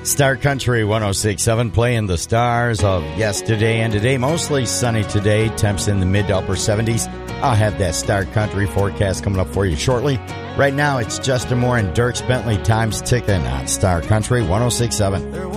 Star Country 106.7 playing the stars of yesterday and today. Mostly sunny today. Temps in the mid to upper 70s. I'll have that Star Country forecast coming up for you shortly. Right now, it's Justin Moore and Dierks Bentley. Time's ticking on Star Country 106.7.